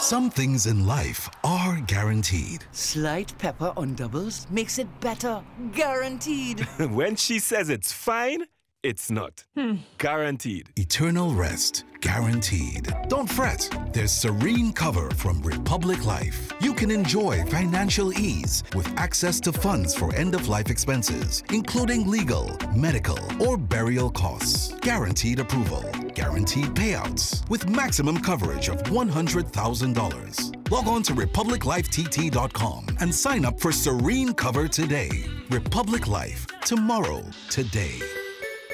Some things in life are guaranteed. Slight pepper on doubles makes it better. Guaranteed. When she says it's fine, it's not. Guaranteed. Eternal rest, guaranteed. Don't fret. There's serene cover from Republic Life. You can enjoy financial ease with access to funds for end-of-life expenses, including legal, medical, or burial costs. Guaranteed approval. Guaranteed payouts with maximum coverage of $100,000. Log on to republiclifett.com and sign up for serene cover today. Republic Life. Tomorrow, today.